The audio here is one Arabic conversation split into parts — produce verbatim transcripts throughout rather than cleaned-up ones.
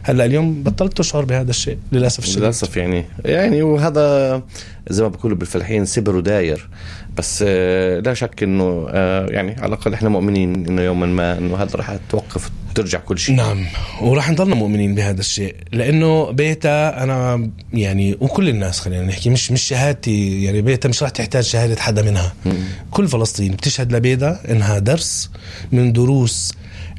هلا اليوم بطلت أشعر بهذا الشيء للأسف الشديد. للأسف يعني يعني وهذا زي ما بيقولوا بالفلاحين سبر وداير. بس لا شك إنه يعني على الأقل إحنا مؤمنين إنه يوما ما إنه هذا راح توقف ترجع كل شيء. نعم وراح نضلنا مؤمنين بهذا الشيء لأنه بيتا أنا يعني وكل الناس خلينا نحكي مش مش شهادتي يعني بيتا مش راح تحتاج شهادة حدا منها. م- كل فلسطين بتشهد لبيتا إنها درس من دروس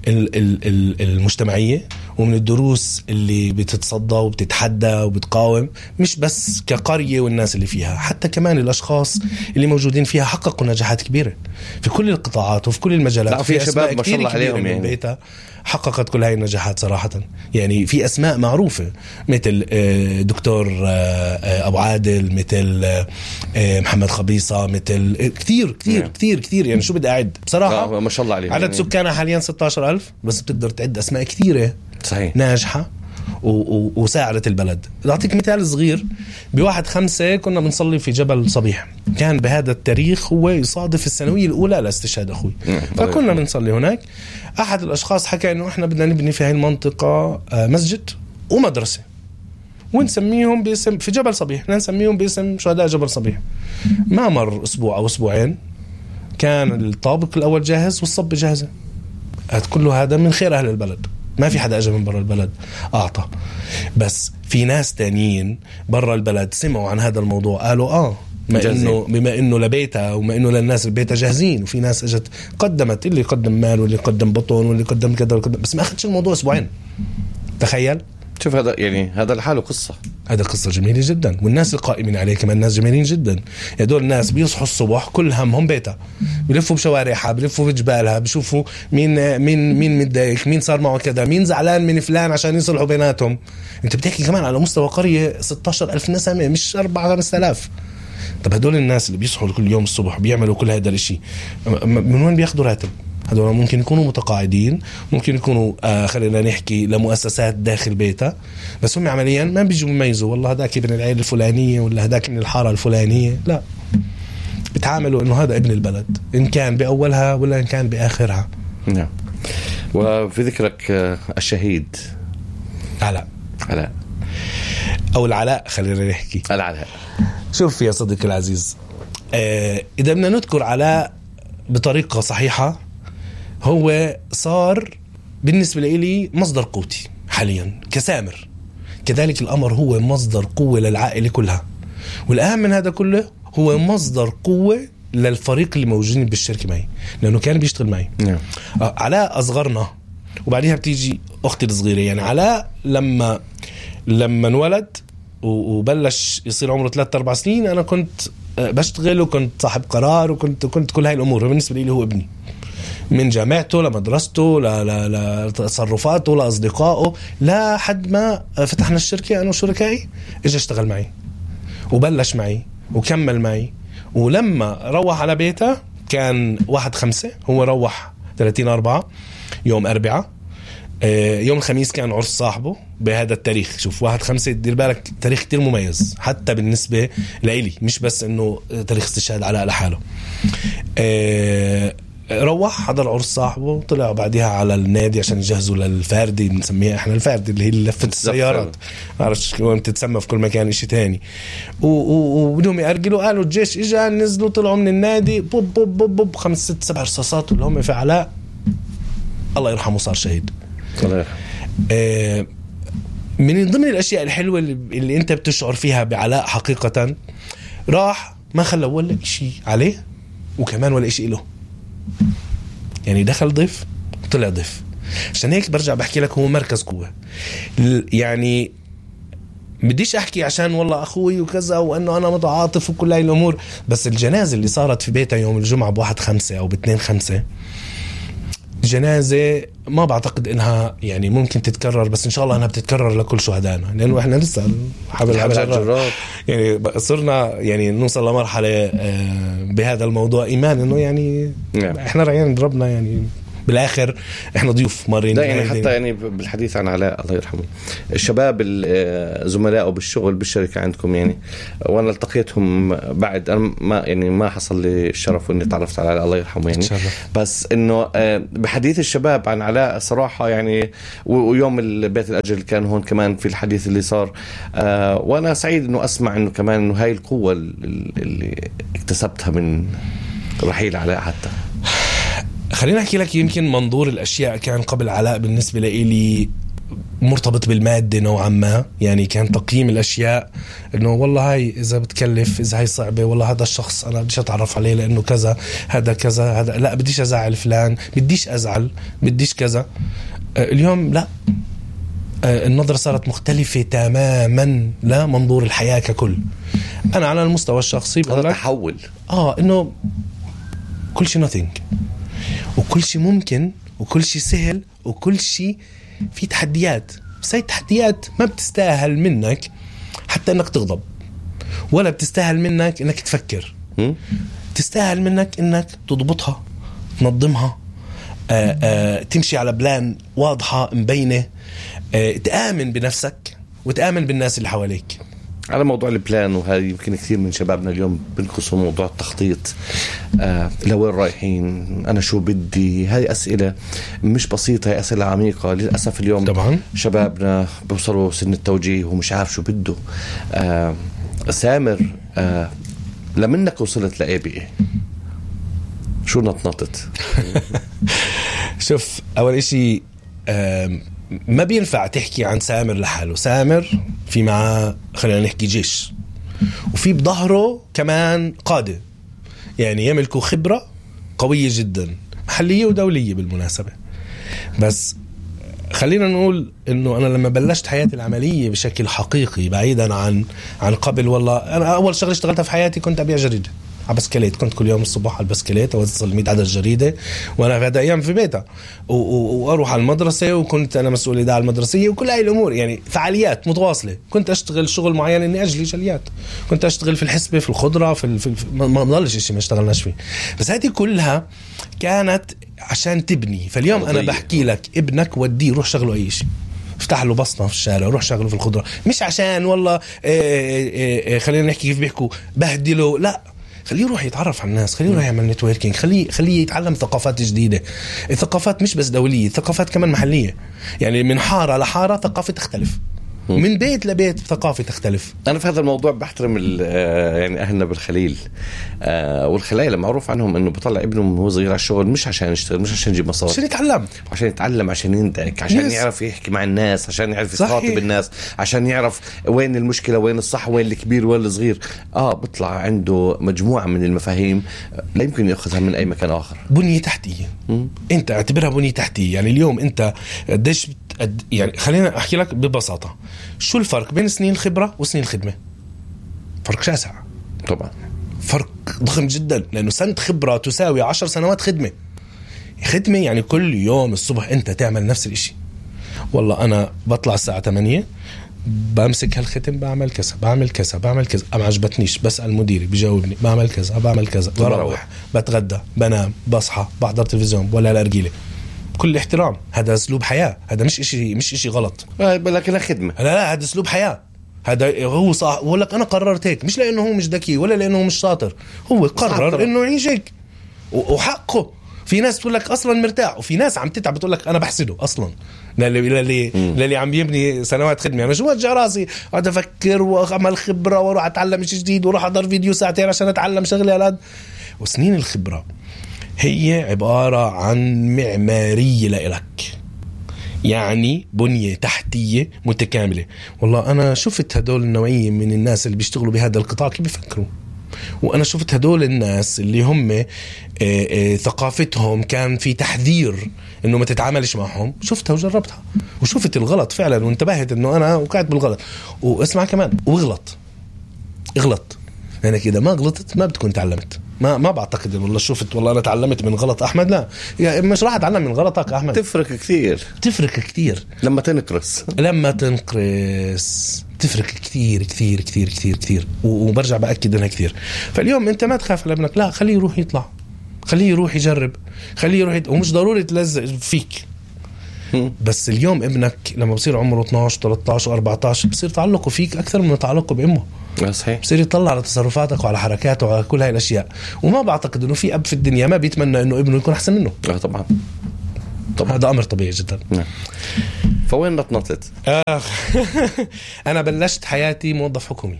المجتمعية ومن الدروس اللي بتتصدى وبتتحدى وبتقاوم مش بس كقرية والناس اللي فيها حتى كمان الأشخاص اللي موجودين فيها حققوا نجاحات كبيرة في كل القطاعات وفي كل المجالات. في شباب ما شاء الله عليهم يعني بيتها حققت كل هاي النجاحات صراحة. يعني في أسماء معروفة مثل دكتور أبو عادل مثل محمد خبيصة مثل كثير كثير كثير كثير يعني شو بدي أعد بصراحة ما شاء الله عليهم. عدد يعني سكانها حاليا ستة عشر ألف بس بتقدر تعد أسماء كثيرة صحيح ناجحة وساعدت البلد. أعطيك مثال صغير بواحد خمسة كنا بنصلي في جبل صبيح كان بهذا التاريخ هو يصادف السنوية الأولى لاستشهاد أخوي فكنا بنصلي هناك. أحد الأشخاص حكى إنه إحنا بدنا نبني في هاي المنطقة مسجد ومدرسة ونسميهم باسم في جبل صبيح نسميهم باسم شهداء جبل صبيح. ما مر أسبوع أو أسبوعين كان الطابق الأول جاهز والصب جاهزة. كل هذا من خير أهل البلد ما في حدا أجا من برا البلد أعطى. بس في ناس تانيين برا البلد سمعوا عن هذا الموضوع قالوا آه بما إنه بما إنه لبيتها وما إنه للناس البيتها جاهزين وفي ناس أجت قدمت اللي قدم مال واللي قدم بطون واللي قدم كذا بس ما أخذش الموضوع أسبوعين. تخيل شوف هذا يعني هذا الحاله قصة هذا قصة جميلة جدا والناس القائمين عليه كمان ناس جميلين جدا. هدول الناس بيصحوا الصبح كل همهم بيتها بيلفوا بشوارعها بيلفوا بجبالها بيشوفوا مين مين مين متضايق مين صار معه كذا مين زعلان من فلان عشان يصلحوا بيناتهم. انت بتحكي كمان على مستوى قرية ستة عشر ألف نسمة مش أربعة خمسة آلاف. طب هدول الناس اللي بيصحوا كل يوم الصبح بيعملوا كل هذا الشيء من وين بياخدوا راتب؟ هذول ممكن يكونوا متقاعدين ممكن يكونوا آه خلينا نحكي لمؤسسات داخل بيتها بس هم عمليا ما بيجوا يميزوا والله هذاك ابن العيلة الفلانية ولا هذاك من الحارة الفلانية. لا بتعاملوا انه هذا ابن البلد ان كان باولها ولا ان كان باخرها. نعم. وفي ذكرك الشهيد علاء علاء او العلاء خلينا نحكي العلاء. شوف يا صديقي العزيز آه اذا بدنا نذكر علاء بطريقة صحيحة هو صار بالنسبة لي مصدر قوتي حاليا كسامر. كذلك الأمر هو مصدر قوة للعائلة كلها والأهم من هذا كله هو مصدر قوة للفريق اللي موجودين بالشركة معي لأنه كان بيشتغل معي. نعم. علاء أصغرنا وبعديها بتيجي أختي الصغيرة. يعني علاء لما لما انولد وبلش يصير عمره ثلاثة أربع سنين أنا كنت بشتغل وكنت صاحب قرار وكنت كنت كل هاي الأمور. بالنسبة لي هو ابني من جامعته لمدرسته لتصرفاته لأصدقائه لا حد ما فتحنا الشركة أنا وشركائي إجا اشتغل معي وبلش معي وكمل معي. ولما روح على بيته كان واحد خمسة هو روح ثلاثين أربعة يوم أربعة. يوم الخميس كان عرس صاحبه بهذا التاريخ. شوف واحد خمسة دير بالك تاريخ كتير مميز حتى بالنسبة لإلي مش بس إنه تاريخ استشهاد علاء لحاله. روح حضر عرس صاحبه طلع بعدها على النادي عشان يجهزوا للفاردي بنسميها احنا الفاردي اللي هي لفة السيارات معرفش كيف بتتسمى في كل مكان اشي تاني. وبدهم يأرجلوا قالوا الجيش اجا نزلوا طلعوا من النادي بوب بوب بوب, بوب خمس ست سبع رصاصات اللي هم في علاء الله يرحمه صار شهيد. آه من ضمن الاشياء الحلوة اللي, اللي انت بتشعر فيها بعلاء حقيقة راح ما خلى ولا اشي عليه وكمان ولا اشي له. يعني دخل ضيف طلع ضيف. عشان هيك برجع بحكي لك هو مركز قوة. يعني بديش احكي عشان والله اخوي وكذا وانه انا متعاطف وكل هاي الامور بس الجنازة اللي صارت في بيته يوم الجمعة بواحد خمسة او باثنين خمسة جنازة ما بعتقد انها يعني ممكن تتكرر بس ان شاء الله انها بتتكرر لكل شهدائنا لانه احنا لسه حبل الجراد يعني صرنا يعني نوصل لمرحلة بهذا الموضوع ايمان انه يعني احنا رأينا ربنا يعني بالاخر احنا ضيوف مارين. لا يعني حتى يعني بالحديث عن علاء الله يرحمه، الشباب زملائه بالشغل بالشركه عندكم يعني، وانا التقيتهم بعد، انا ما يعني ما حصل لي الشرف اني تعرفت على علاء الله يرحمه يعني، بس انه بحديث الشباب عن علاء صراحه يعني، ويوم البيت الاجل كان هون كمان في الحديث اللي صار، وانا سعيد انه اسمع انه كمان انه هاي القوه اللي اكتسبتها من رحيل علاء. حتى خلينا أحكي لك يمكن منظور الأشياء كان قبل علاء بالنسبة لي مرتبط بالمادة نوعا ما، يعني كان تقييم الأشياء إنه والله هاي إذا بتكلف، إذا هاي صعبة، والله هذا الشخص أنا بديش أتعرف عليه لأنه كذا، هذا كذا، هذا لا بديش أزعل فلان، بديش أزعل، بديش كذا. اليوم لا، النظرة صارت مختلفة تماما لمنظور الحياة ككل. أنا على المستوى الشخصي هذا تحول آه إنه كل شيء nothing، وكل شيء ممكن، وكل شيء سهل، وكل شيء في تحديات. بس هاي التحديات ما بتستاهل منك حتى انك تغضب، ولا بتستاهل منك انك تفكر، تستاهل منك انك تضبطها، تنظمها، آآ آآ تمشي على بلان واضحة مبينة، تآمن بنفسك وتآمن بالناس اللي حواليك. على موضوع البلان، وهذا يمكن كثير من شبابنا اليوم بنقصوا موضوع التخطيط، آه لوين رايحين، أنا شو بدي، هاي أسئلة مش بسيطة، هاي أسئلة عميقة. للأسف اليوم طبعا شبابنا بوصلوا سن التوجيه ومش عارف شو بده. آه سامر، آه لمنك وصلت لأي بي إيه شو نطنطت؟ شوف، أول إشي آه ما بينفع تحكي عن سامر لحاله. سامر في معه خلينا نحكي جيش، وفي بظهره كمان قادة يعني يملكوا خبرة قوية جدا محلية ودولية بالمناسبة. بس خلينا نقول انه انا لما بلشت حياتي العملية بشكل حقيقي بعيدا عن عن قبل، والله انا اول شغله اشتغلتها في حياتي كنت ابيع جريدة على بسكليت. كنت كل يوم الصبح على البسكليت اوصل مية عدد جريدة وانا في هذا ايام في بيتها، واروح على المدرسة، وكنت انا مسؤول الإذاعة المدرسية وكل هاي الامور، يعني فعاليات متواصلة. كنت اشتغل شغل معين اني اجلي جليات، كنت اشتغل في الحسبة، في الخضرة، في, في ما ضلش شيء ما اشتغلناش فيه. بس هذه كلها كانت عشان تبني. فاليوم انا بحكي لك ابنك وديه روح شغله اي شيء، افتح له بصنة في الشارع، روح شغله في الخضرة، مش عشان والله إيه إيه إيه خلينا نحكي كيف بيحكوا بهدله، لا، خليه يروح يتعرف على الناس، خليه يروح يعمل نتوركينج، خليه خليه يتعلم ثقافات جديدة. الثقافات مش بس دولية، ثقافات كمان محلية، يعني من حارة لحارة ثقافة تختلف، من بيت لبيت ثقافة تختلف. أنا في هذا الموضوع بحترم يعني أهلنا بالخليل، والخلايلة معروف عنهم إنه بطلع ابنه من هو صغير على الشغل مش عشان يشتغل، مش عشان يجيب مصاري، عشان يتعلم، عشان يتعلم، عشان يندك، عشان yes. يعرف يحكي مع الناس، عشان يعرف يخاطب الناس، عشان يعرف وين المشكلة، وين الصح، وين الكبير، وين الصغير. آه بطلع عنده مجموعة من المفاهيم لا يمكن يأخذها من أي مكان آخر. بنية تحتية، م? أنت اعتبرها بنية تحتية. يعني اليوم أنت قديش يعني خلينا أحكي لك ببساطة، شو الفرق بين سنين الخبرة وسنين الخدمة؟ فرق شاسع طبعا، فرق ضخم جدا، لأنه سنة خبرة تساوي عشر سنوات خدمة. خدمة يعني كل يوم الصبح أنت تعمل نفس الاشي. والله أنا بطلع الساعة ثمانية بمسك هالختم، بعمل كذا بعمل كذا بعمل كذا، ما عجبتنيش بسأل مديري بيجاوبني، بعمل كذا بعمل كذا، بروح بتغدى بنام بصحى بحضر تلفزيون ولا الأرجيلة. كل احترام، هذا اسلوب حياه، هذا مش اشي مش اشي غلط، لكن خدمه. لا لا، هذا اسلوب حياه، هذا هو صح. بقول لك انا قررت هيك، مش لانه هو مش ذكي ولا لانه هو مش شاطر، هو قرر انه يعيش هيك وحقه. في ناس تقول لك اصلا مرتاح، وفي ناس عم تتعب بتقول لك انا بحسده اصلا للي للي للي عم يبني سنوات خدمه. انا شو وجع راسي قاعد افكر واعمل خبره واروح اتعلم شيء جديد واروح احضر فيديو ساعتين عشان اتعلم شغله هالقد. وسنين الخبره هي عبارة عن معمارية لإلك، يعني بنية تحتية متكاملة. والله أنا شفت هدول النوعية من الناس اللي بيشتغلوا بهذا القطاع كيف بيفكروا، وأنا شفت هدول الناس اللي هم آآ آآ ثقافتهم كان في تحذير إنه ما تتعاملش معهم. شفتها وجربتها وشفت الغلط فعلا، وانتبهت إنه أنا وقعت بالغلط. واسمع كمان، واغلط اغلط لأنك إذا ما غلطت ما بتكون تعلمت. ما ما بعتقد والله شفت والله انا تعلمت من غلط احمد، لا يعني مش راح اتعلم من غلطك احمد. تفرق كثير، تفرق كثير لما تنقرص لما تنقرص تفرق كثير كثير كثير كثير كثير وبرجع باكد انها كثير. فاليوم انت ما تخاف على ابنك، لا خليه يروح يطلع، خليه يروح يجرب، خليه يروح يت... ومش ضروري تلزق فيك. بس اليوم ابنك لما بصير عمره اثناشر ثلاثة عشر أربعة عشر بصير تعلقه فيك أكثر من تعلقه بأمه. صحيح. بصير يطلع على تصرفاتك وعلى حركاته وعلى كل هاي الأشياء. وما بعتقد إنه في أب في الدنيا ما بيتمنى إنه ابنه يكون أحسن منه. آه طبعا. طبعا. هذا أمر طبيعي جدا. نعم. فوين نطنطت؟ آه أنا بلشت حياتي موظف حكومي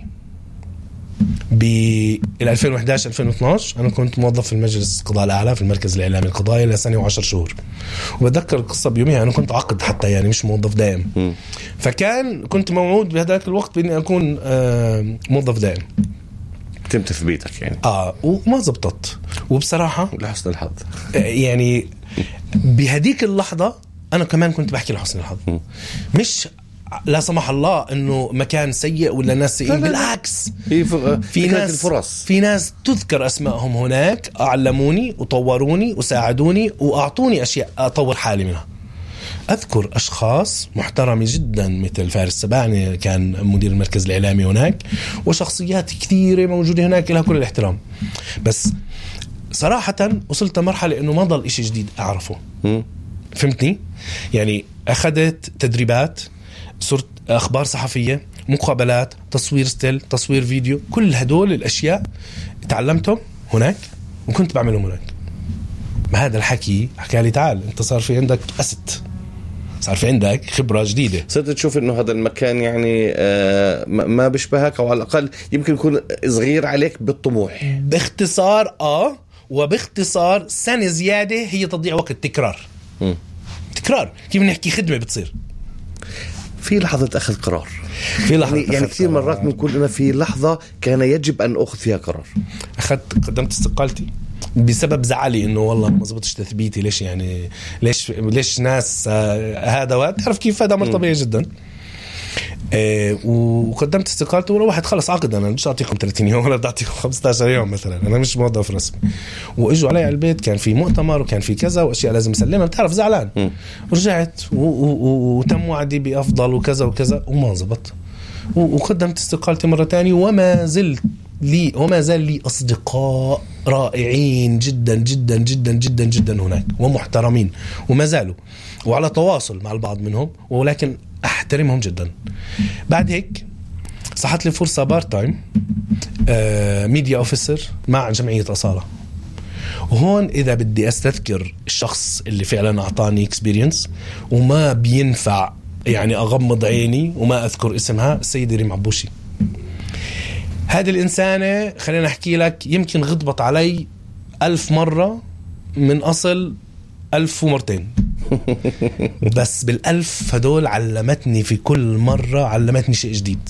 بال ألفين وإحدى عشر ألفين واثناشر. أنا كنت موظف في المجلس القضاء الأعلى في المركز الإعلامي القضائي لسنة وعشر شهور. وبتذكر القصة بيوميها أنا كنت عقد حتى، يعني مش موظف دائم. م. فكان كنت موعود بهذاك الوقت بإني أكون آه موظف دائم. تمت في بيتك يعني. آه وما زبطت. وبصراحة لحسن الحظ آه يعني بهديك اللحظة أنا كمان كنت بحكي لحسن الحظ. م. مش لا سمح الله انه مكان سيء ولا ناس سيئين، بالعكس في ناس الفرص. في ناس تذكر اسمائهم هناك اعلموني وطوروني وساعدوني واعطوني اشياء اطور حالي منها. اذكر اشخاص محترمة جدا مثل فارس سباني كان مدير المركز الاعلامي هناك، وشخصيات كثيرة موجودة هناك لها كل الاحترام. بس صراحة وصلت مرحلة انه ما ضل اشي جديد اعرفه. فهمتني؟ يعني اخذت تدريبات، صرت أخبار صحفية، مقابلات، تصوير ستيل، تصوير فيديو، كل هدول الأشياء تعلمتهم هناك وكنت بعملهم هناك. ما هذا الحكي حكى لي تعال أنت صار في عندك أست، صار في عندك خبرة جديدة، صرت تشوف إنه هذا المكان يعني آه ما بيشبهك، أو على الأقل يمكن يكون صغير عليك بالطموح. باختصار آه وباختصار سنة زيادة هي تضيع وقت. تكرار م. تكرار كيف نحكي خدمة بتصير في لحظة أخذ قرار. في لحظة يعني, يعني كثير مرات بنقول أنا في لحظة كان يجب أن أخذ فيها قرار. أخذت قدمت استقالتي بسبب زعلي إنه والله ما زبطش تثبيتي. ليش يعني ليش ليش ناس آه هذا وقت تعرف كيف هذا أمر طبيعي جدا. آه وقدمت استقالتي وروحت خلص عقد. أنا مش أعطيكم ثلاثين يوم ولا أعطيكم خمسة عشر يوم مثلا، أنا مش موظف رسمي. وإجوا علي على البيت كان في مؤتمر وكان في كذا وأشياء لازم أسلمها، بتعرف زعلان. م. رجعت وتم وعدي بأفضل وكذا وكذا وما زبط، وقدمت استقالتي مرة تانية. وما زلت لي وما زال لي أصدقاء رائعين جدا جدا جدا جدا جدا هناك ومحترمين وما زالوا وعلى تواصل مع البعض منهم، ولكن أحترمهم جدا. بعد هيك صحت لي فرصة بارت تايم آه ميديا أوفيسر مع جمعية أصالة. وهون إذا بدي أستذكر الشخص اللي فعلا أعطاني إكسبيرينس وما بينفع يعني أغمض عيني وما أذكر اسمها، السيدة ريم عبوشي. هذه الإنسانة خلينا أحكي لك يمكن غضبت علي ألف مرة من أصل ألف ومرتين بس بالألف هدول علمتني في كل مرة علمتني شيء جديد.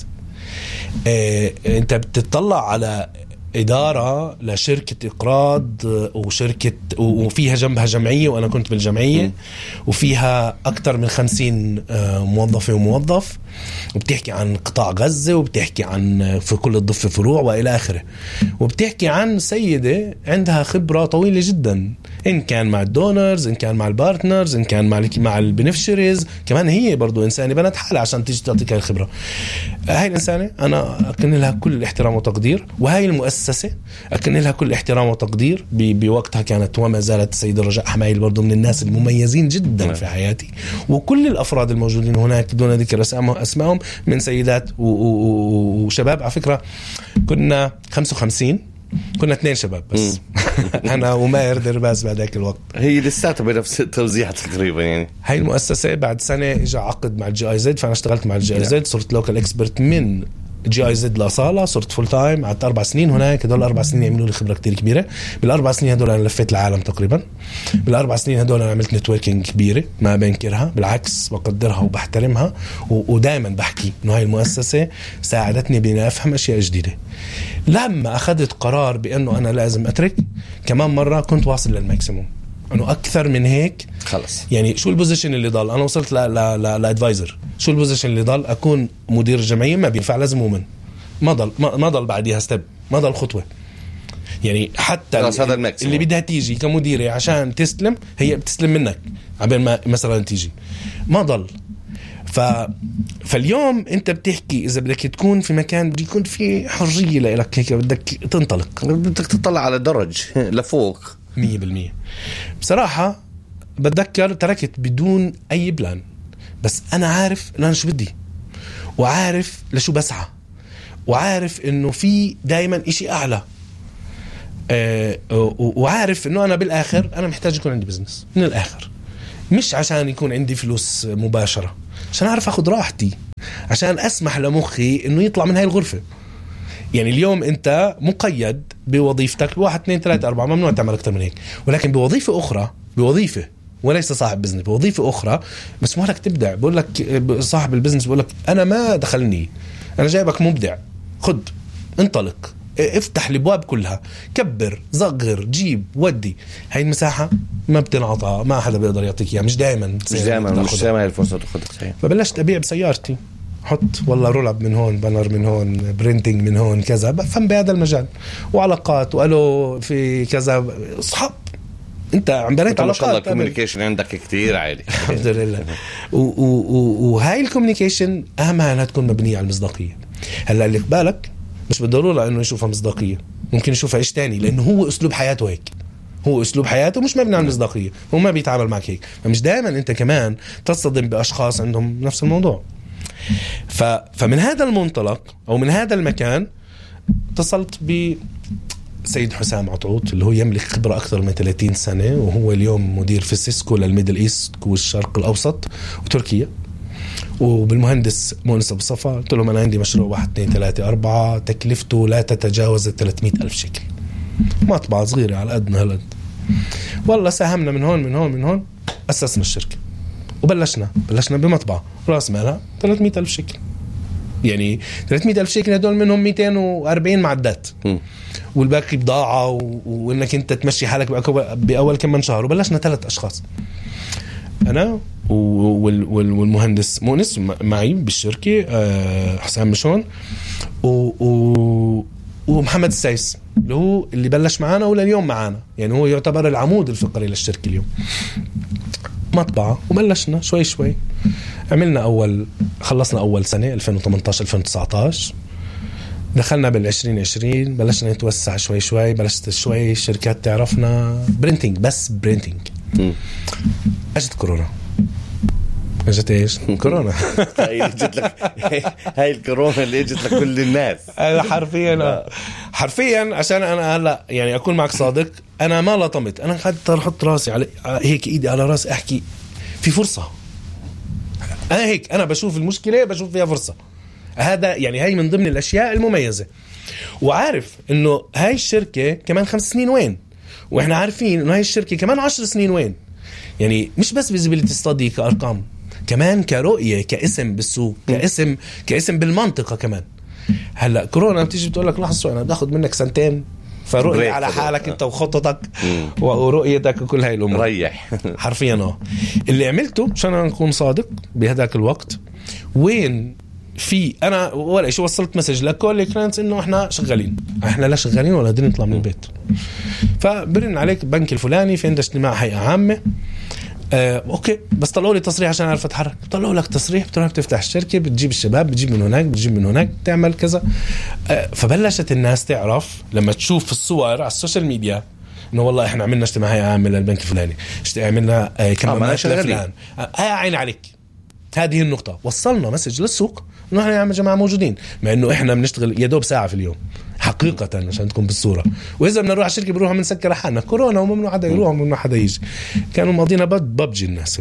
إيه أنت بتطلع على إدارة لشركة إقراض وشركة وفيها جنبها جمعية، وأنا كنت بالجمعية وفيها أكتر من خمسين موظفة وموظف، وبتحكي عن قطاع غزة وبتحكي عن في كل الضفة فروع وإلى آخره، وبتحكي عن سيدة عندها خبرة طويلة جدا، إن كان مع الدونرز إن كان مع البارتنرز إن كان مع مع البنفشريز، كمان هي برضو إنسانة بنت حالها عشان تيجي تعطيك هاي الخبرة. هاي الإنسانة أنا أكن لها كل الاحترام وتقدير، وهاي المؤسسة أكن لها كل احترام وتقدير. بوقتها كانت وما زالت السيدة رجاء حمايل برضو من الناس المميزين جدا في حياتي، وكل الأفراد الموجودين هناك دون ذكر أسمائهم من سيدات وشباب. على فكرة كنا خمسة وخمسين، كنا اثنين شباب بس أنا وماهر درباز بعدك الوقت. هي لساتها بنفس التوزيع تقريبا. يعني هاي المؤسسة بعد سنة إجا عقد مع الجي آي زد، فأنا اشتغلت مع الجي آي زد، صرت لوكال إكسبرت من جي آي زد لأصالة، صرت فول تايم، قعدت أربع سنين هناك. هدول الأربع سنين يعملوا لي خبرة كتير كبيرة. بالأربع سنين هدول أنا لفيت العالم تقريبا. بالأربع سنين هدول أنا عملت نتوركينج كبيرة ما بنكرها، بالعكس بقدرها وبحترمها، ودائما بحكي إنه هاي المؤسسة ساعدتني بأن أفهم أشياء جديدة. لما أخذت قرار بأنه أنا لازم أترك، كمان مرة كنت واصل للماكسيموم، أنه أكثر من هيك خلص. يعني شو البوزيشن اللي ضل؟ أنا وصلت لأدفايزر. شو البوزيشن اللي ضل؟ أكون مدير الجمعية، ما بينفع، لازم أؤمن. ما ضل ما ضل بعديها ستيب، ما ضل خطوة. يعني حتى اللي بدها تيجي كمديرة عشان تسلم، هي بتسلم منك عبين ما مثلا تيجي، ما ضل. ف... فاليوم انت بتحكي اذا بدك تكون في مكان بده يكون في حرية لك، هيك بدك تنطلق، بدك تطلع على درج لفوق مية بالمية. بصراحة بتذكر تركت بدون أي بلان، بس أنا عارف إن أنا شو بدي، وعارف لشو بسعى، وعارف إنه في دايما إشي أعلى، أه وعارف إنه أنا بالآخر أنا محتاج يكون عندي بزنس من الآخر، مش عشان يكون عندي فلوس مباشرة، عشان أعرف أخذ راحتي، عشان أسمح لمخي إنه يطلع من هاي الغرفة. يعني اليوم أنت مقيد بوظيفتك بواحد اثنين ثلاثة أربعة، ممنوع تعمل أكتر من هيك، ولكن بوظيفة أخرى، بوظيفة وليس صاحب بزنس، بوظيفة أخرى مسموح لك تبدع. بقول لك صاحب البزنس بقول لك أنا ما دخلني، أنا جايبك مبدع، خد انطلق، افتح الابواب كلها، كبر صغر جيب ودي. هاي المساحه ما بتنعطى، ما حدا بيقدر يعطيك اياها، مش دائما مش دائما مش دائما هاي الفرصه تاخذها. فبلشت ابيع بسيارتي، حط والله رولاب من هون، بانر من هون، برينتينج من هون، كذا، بفهم بهذا المجال، وعلاقات، وقالوا في كذا اصحاب، انت عم بنيت علاقات، ما شاء الله الكوميونيكيشن عندك كتير عالي الحمد لله. وهاي الكوميونيكيشن اهمها انها تكون مبنيه على المصداقيه. هلا اللي قبالك مش بالضرورة انه يشوفها مصداقية، ممكن يشوفها ايش تاني، لانه هو اسلوب حياته هيك، هو اسلوب حياته مش مبني على المصداقية، هو ما بيتعامل معك هيك. فمش دائما انت كمان تصطدم باشخاص عندهم نفس الموضوع. ف... فمن هذا المنطلق او من هذا المكان اتصلت بسيد حسام عطعوط اللي هو يملك خبرة اكثر من ثلاثين سنة، وهو اليوم مدير في سيسكو للميدل ايست والشرق الاوسط وتركيا، وبالمهندس مؤنس أبو صفا. قلت لهم أنا عندي مشروع واحد اثنين ثلاثة أربعة تكلفته لا تتجاوز ثلاثمية ألف شكل، مطبعة صغيرة على قدنا هالقد. والله ساهمنا من هون من هون من هون، أسسنا الشركة وبلشنا بلشنا بمطبعة راس مالها ثلاثمية ألف شكل. يعني ثلاثمية ألف شكل هدول منهم مئتين وأربعين معدات والباقي بضاعة، و... وإنك أنت تمشي حالك بأول كم من شهر. وبلشنا ثلاث أشخاص، أنا والمهندس مؤنس معي بالشركة، حسام مشون، ومحمد السايس اللي هو اللي بلش معانا ولا اليوم معانا، يعني هو يعتبر العمود الفقري للشركة اليوم. مطبعة وبلشنا شوي شوي، عملنا أول خلصنا أول سنة ألفين وثمانية عشر ألفين وتسعة عشر، دخلنا بالعشرين عشرين بلشنا نتوسع شوي شوي، بلشت شوي الشركات تعرفنا برينتينج، بس برينتينج. اجت كورونا. اجت ايش؟ كورونا. هاي جت لك، هاي الكورونا اللي اجت لك كل الناس حرفيا حرفيا. عشان انا هلا يعني اكون معك صادق، انا ما لطمت، انا قعدت احط راسي على هيك، ايدي على راسي، احكي في فرصه. انا هيك انا بشوف المشكله بشوف فيها فرصه. هذا يعني هاي من ضمن الاشياء المميزه. وعارف انه هاي الشركه كمان خمس سنين وين، واحنا عارفين انه هاي الشركه كمان عشر سنين وين. يعني مش بس فيزيبيليتي ستادي كارقام، كمان كرؤيه، كاسم بالسوق، كاسم كاسم بالمنطقه كمان. هلا كورونا بتيجي بتقول لك لحظه انا باخذ منك سنتين فرؤيه على حالك انت وخطتك ورؤيتك وكل هاي الامور، ريح حرفيا. اه اللي عملته عشان نكون صادق بهداك الوقت، وين في انا ولا شيء وصلت مسج لكل الكلاينتس انه احنا شغالين، احنا لا شغالين ولا قادرين نطلع من البيت. فبرن عليك بنك الفلاني في عنده اجتماع هيئه عامه، آه، اوكي بس طلعوا لي تصريح عشان اعرف اتحرك. طلعوا لك تصريح، بتروح بتفتح الشركه، بتجيب الشباب، بتجيب من هناك، بتجيب من هناك، تعمل كذا. آه، فبلشت الناس تعرف لما تشوف في الصور على السوشيال ميديا انه والله احنا عملنا اجتماع هيئه عامه للبنك الفلاني، عملنا آه كمامات لفلان، آه عين عليك. هذه النقطة، وصلنا مسج للسوق إنه إحنا يا جماعة موجودين، مع إنه إحنا بنشتغل يدوب ساعة في اليوم حقيقة عشان تكون بالصورة. وإذا بدنا نروح على الشركة بنروح بنسكر حالنا، كورونا وممنوع حدا يروح وممنوع حدا يجي. كانوا ماضينا بد ببجي الناس.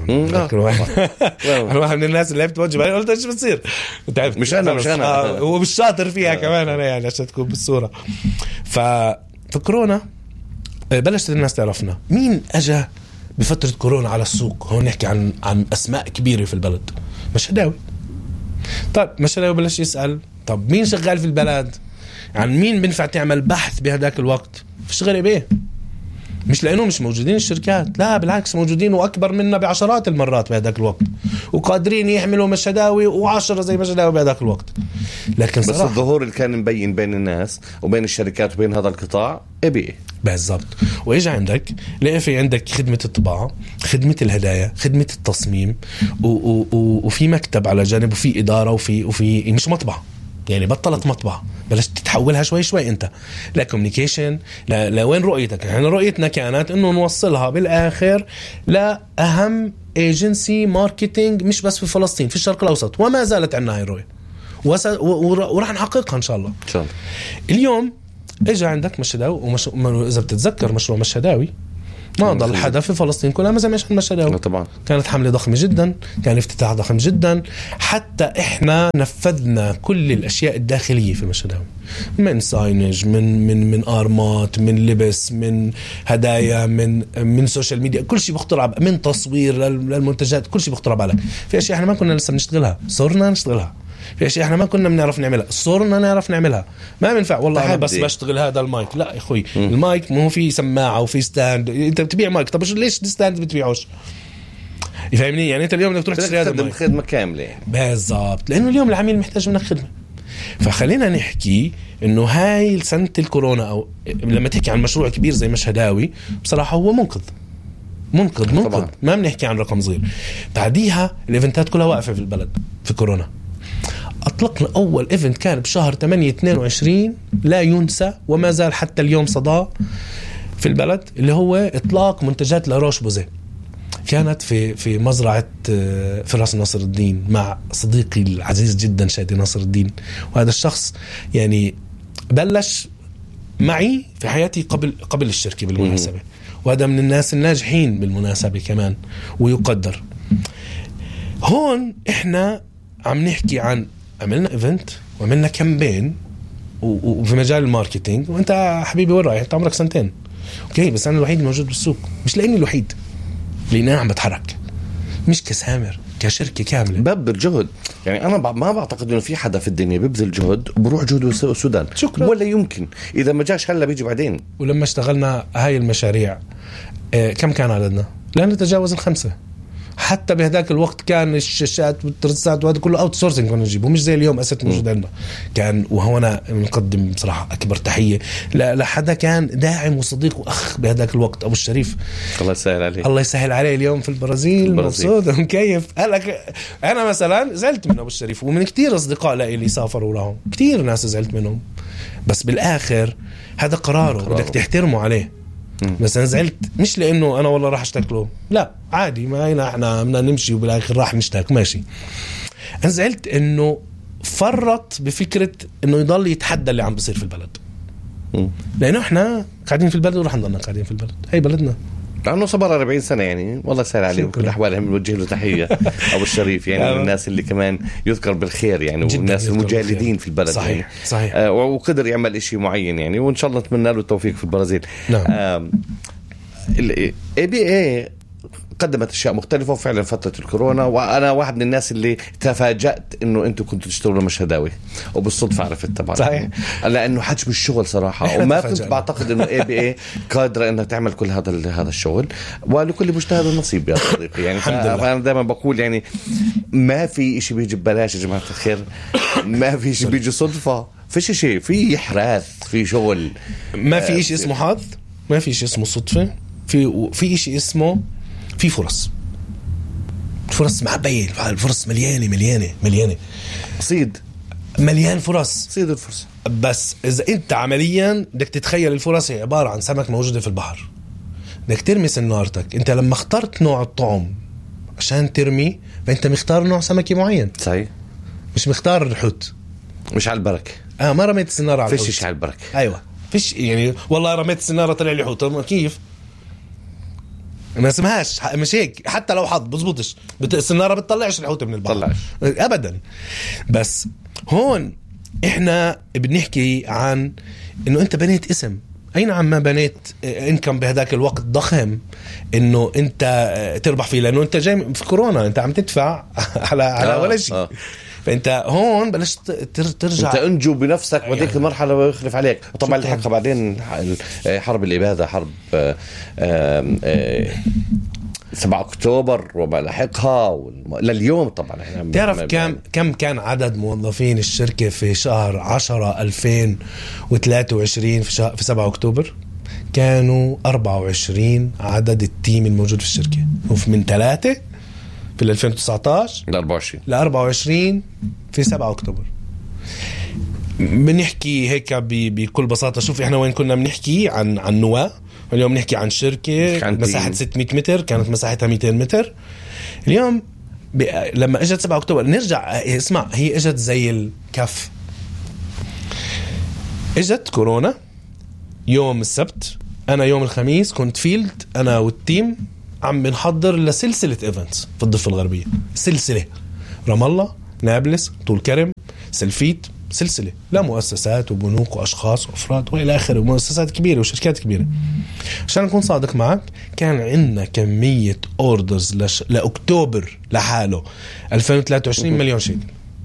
واحد من الناس اللي لعبت ببجي قلت إيش بتصير؟ تعرف مش أنا مش أنا هو مش شاطر فيها كمان أنا يعني عشان تكون بالصورة. ف في كورونا بلشت الناس تعرفنا. مين أجا بفترة كورونا على السوق؟ هون نحكي عن عن أسماء كبيرة في البلد. مشهداوي. طيب مشهداوي بلش يسأل طب مين شغال في البلد؟ عن مين بنفع تعمل بحث بهداك الوقت؟ فيش غير بيه. مش لأنه مش موجودين الشركات، لا بالعكس موجودين وأكبر منا بعشرات المرات بهداك الوقت، وقادرين يحملوا مشهداوي وعشرة زي مشهداوي بهداك الوقت. لكن بس الظهور اللي كان مبين بين الناس وبين الشركات وبين هذا القطاع إبي بالضبط. وإيجا عندك لقى في عندك خدمة الطباعة، خدمة الهدايا، خدمة التصميم، و- و- و- وفي مكتب على جانب، وفي إدارة، وفي وفي مش مطبعة، يعني بطلت مطبعة، بلشت تتحولها شوي شوي انت لا كوميونيكيشن. لا لوين رؤيتك؟ احنا رؤيتنا كانت انه نوصلها بالاخر لاهم ايجنسي ماركتينج مش بس في فلسطين، في الشرق الاوسط، وما زالت عندنا هاي الرؤية وس... وراح نحققها ان شاء الله ان شاء الله. اليوم اجى عندك مشهداوي ومش... اذا بتتذكر مشروع مشهداوي ما ضل حدا في فلسطين كلها ما زي ما مشهداوي. طبعا كانت حملة ضخمة جدا، كان افتتاح ضخم جدا، حتى احنا نفذنا كل الاشياء الداخلية في مشهداوي، من ساينج، من من من ارمات، من لبس، من هدايا، من من سوشيال ميديا، كل شيء بخطر، من تصوير للمنتجات، كل شيء بخطر بالك. في اشياء احنا ما كنا لسه بنشتغلها صرنا نشتغلها، في اشياء احنا ما كنا بنعرف نعملها صرنا نعرف نعملها. ما بينفع والله انا بس بشتغل هذا المايك، لا يا اخوي م. المايك مو في سماعه وفي ستاند، انت بتبيع مايك، طب ليش الستاند بتبيعوش؟ يفهمني؟ يعني انت اليوم بدك تروح تشتري هذا المايك خدمه كامله بالضبط، لانه اليوم العميل محتاج منك خدمه. فخلينا نحكي انه هاي سنه الكورونا، او لما تحكي عن مشروع كبير زي مشهداوي بصراحه هو منقذ منقذ منقذ طبعا. ما بنحكي عن رقم صغير. بعديها الايفنتات كلها واقفه في البلد في كورونا. أطلقنا أول إيفنت كان بشهر ثمانية اثنين وعشرين لا ينسى وما زال حتى اليوم صدى في البلد، اللي هو إطلاق منتجات لاروش بوزيه. كانت في في مزرعة فراس ناصر الدين مع صديقي العزيز جدا شادي ناصر الدين، وهذا الشخص يعني بلش معي في حياتي قبل قبل الشركة بالمناسبة، وهذا من الناس الناجحين بالمناسبة كمان ويقدر. هون إحنا عم نحكي عن عملنا ايفنت وعملنا كامبين وفي مجال الماركتينج، وانت حبيبي وين رايح؟ انت عمرك سنتين اوكي، بس انا الوحيد الموجود بالسوق، مش لاني الوحيد، لاني انا عم بتحرك مش كسامر، كشركه كامله ببذل جهد. يعني انا ما بعتقد انه في حدا في الدنيا بيبذل جهد وبروح جهده السودان، شكرا، ولا يمكن، اذا ما جاش هلا بيجي بعدين. ولما اشتغلنا هاي المشاريع آه كم كان عددنا؟ لا نتجاوز الخمسه. حتى بهذاك الوقت كان الشاشات والترسات وهذا كله اوت سورسنج كنا نجيبه، مش زي اليوم اسيت موجود عندنا كان. وهنا نقدم بصراحه اكبر تحيه لحدا كان داعم وصديق واخ بهذاك الوقت، ابو الشريف، الله يسهل عليه. الله يسهل عليه اليوم في البرازيل مبسوط ومكيف. قالك انا مثلا زعلت من ابو الشريف ومن كتير اصدقاء لي اللي سافروا لهم، كتير ناس زعلت منهم، بس بالاخر هذا قراره بدك تحترمه عليه. بس أنا زعلت مش لأنه أنا والله راح أشتكله، لا عادي، ما هنا إحنا بدنا نمشي وبالآخر راح نشتاك ماشي. أنا زعلت إنه فرط بفكرة إنه يضل يتحدى اللي عم بيصير في البلد، لأنه إحنا قاعدين في البلد ورح نضلنا قاعدين في البلد، هاي بلدنا. لأنه صبر أربعين سنة يعني، والله سهل عليه بكل الأحوال. هم نوجه له تحية أبو الشريف يعني من الناس اللي كمان يذكر بالخير يعني، والناس المجاهدين في البلد. صحيح يعني صحيح. آه وقدر يعمل إشي معين يعني، وإن شاء الله نتمنى له التوفيق في البرازيل. نعم. آه ال إيه بي إيه قدمت أشياء مختلفة فعلا فترة الكورونا، وأنا واحد من الناس اللي تفاجأت إنه أنتوا كنتوا تشتغلوا مشهداوي، وبالصدفة عرفت طبعا صحيح. لأنه حجم الشغل صراحة، وما كنت بعتقد إنه إيه بي إيه قادرة إنها تعمل كل هذا هذا الشغل، ولكل مجتهد النصيب يا صديقي يعني. فأنا دائما بقول يعني ما في إشي بيجي ببلاش يا جماعة الخير، ما في إشي بيجي صدفة، فيش شيء، في إحراث، في شغل، ما في إشي اسمه حظ، ما في إشي اسمه صدفة، في في إشي اسمه في فرص، فرص معبية، الفرص مليانة مليانة مليانة، صيد مليان فرص، صيد الفرصة. بس إذا أنت عمليا بدك تتخيل الفرص هي عبارة عن سمك موجودة في البحر، بدك ترمي سنارتك. أنت لما اخترت نوع الطعم عشان ترمي، فأنت مختار نوع سمكي معين، صحيح، مش مختار الحوت، مش على البركة. آه ما رميت السنارة على الحوت، فيش على البركة. أيوة فيش يعني، والله رميت السنارة طلع لي حوت، كيف؟ ما اسمهاش مش هيك، حتى لو حظ بزبطش، السنارة بتطلعش الحوت من البحر، طلعش أبدا. بس هون إحنا بنحكي عن إنه أنت بنيت اسم، أي نعم ما بنيت إنكم بهداك الوقت ضخم إنه أنت تربح فيه، لأنه أنت جاي في كورونا، أنت عم تدفع على على ولا شيء. آه. فأنت هون بلشت ترجع، أنت أنجو بنفسك بديك يعني المرحلة ويخلف عليك. طبعا الحق بعدين حرب الإبادة، حرب آآ آآ سبعة أكتوبر وما لحقها لليوم. طبعا تعرف كم كم كان عدد موظفين الشركة في شهر عشرة ألفين وثلاثة وعشرين في شهر في سبعة أكتوبر؟ كانوا أربعة وعشرين عدد التيم الموجود في الشركة، ومن ثلاثة في ألفين وتسعة عشر ل أربعة وعشرين ل أربعة وعشرين في سبعة أكتوبر. بنحكي هيك بكل بساطة. شوف إحنا وين كنا بنحكي عن عن نواة، اليوم بنحكي عن شركة مساحة ستمية متر كانت مساحتها مئتين متر. اليوم ب... لما اجت سبعة أكتوبر نرجع اسمع، هي اجت زي الكف. اجت كورونا يوم السبت، انا يوم الخميس كنت فيلد انا والتيم عم بنحضر لسلسلة ايفنتس في الضفة الغربية، سلسلة رام الله، نابلس، طول كرم، سلفيت، سلسلة لا مؤسسات وبنوك وأشخاص وأفراد وإلى آخره، ومؤسسات كبيرة وشركات كبيرة. عشان أكون صادق معك كان عندنا كمية أوردرز لش... لأكتوبر لحاله ألفين وثلاثة وعشرين مليون شيكل.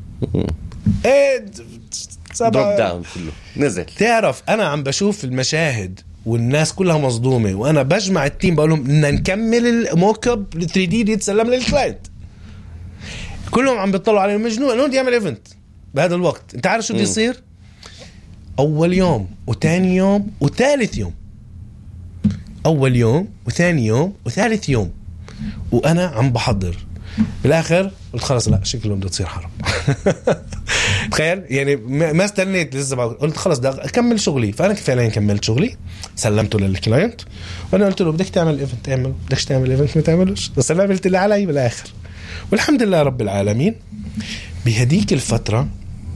إيه دروب داون كله نزل. تعرف أنا عم بشوف المشاهد والناس كلها مصدومة، وأنا بجمع التيم بقولهم بدنا نكمل الموك اب ثري دي يتسلم للكلاينت، كلهم عم بيطلعوا على المجنون انه بدي يعمل ايفنت بهذا الوقت. انت عارف شو بده يصير؟ اول يوم وثاني يوم وثالث يوم، اول يوم وثاني يوم وثالث يوم، وانا عم بحضر. بالاخر قلت خلص لا شكله بده تصير حرب. تخيل يعني ما استنيت لسه، قلت خلص بدي اكمل شغلي. فانا فعلا كملت شغلي، سلمته للكلاينت، وانا قلت له بدك تعمل ايفنت اعمل، بدكش تعمل ايفنت ما تعملوش. بس انا عملت اللي علي بالاخر، والحمد لله رب العالمين. بهديك الفترة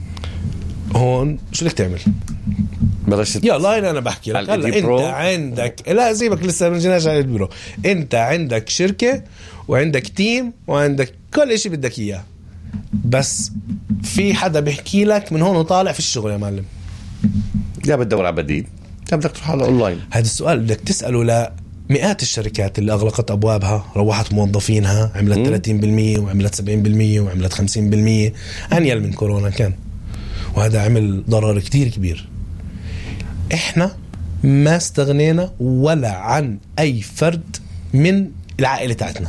هون شو بدك تعمل؟ بلشت يا الله انا بحكي لك هلا انت برو. عندك لا سيبك لسه ما جيناش على البرو. انت عندك شركة وعندك تيم وعندك كل اشي بدك اياه، بس في حدا بيحكي لك من هون وطالع في الشغل يا معلم. يا بتدور على بديل يا بدك تروح على اونلاين. هذا السؤال بدك تسأله لا مئات الشركات اللي أغلقت أبوابها، روحت موظفينها، عملت ثلاثين بالمية وعملت سبعين بالمية وعملت خمسين بالمية أنيل من كورونا كان، وهذا عمل ضرر كتير كبير. إحنا ما استغنينا ولا عن أي فرد من العائلة تاعتنا.